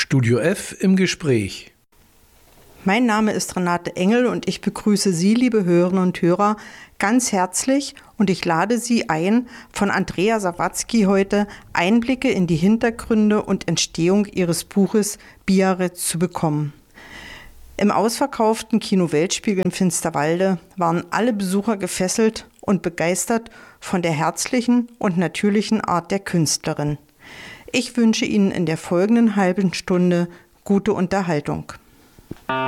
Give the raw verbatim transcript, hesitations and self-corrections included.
Studio F im Gespräch. Mein Name ist Renate Engel und ich begrüße Sie, liebe Hörerinnen und Hörer, ganz herzlich und ich lade Sie ein, von Andrea Sawatzki heute Einblicke in die Hintergründe und Entstehung ihres Buches Biarritz zu bekommen. Im ausverkauften Kino Weltspiegel in Finsterwalde waren alle Besucher gefesselt und begeistert von der herzlichen und natürlichen Art der Künstlerin. Ich wünsche Ihnen in der folgenden halben Stunde gute Unterhaltung.